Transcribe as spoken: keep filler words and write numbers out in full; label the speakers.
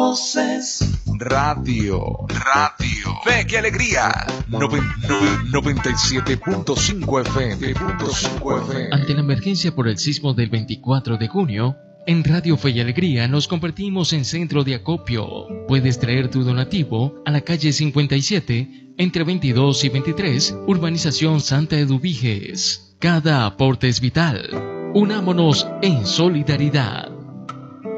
Speaker 1: voces.
Speaker 2: Radio, radio. Fe y alegría. noventa y siete punto cinco F M.
Speaker 3: Ante la emergencia por el sismo del veinticuatro de junio, en Radio Fe y Alegría nos convertimos en centro de acopio. Puedes traer tu donativo a la calle cincuenta y siete, entre veintidós y veintitrés, Urbanización Santa Eduviges. Cada aporte es vital. Unámonos en solidaridad.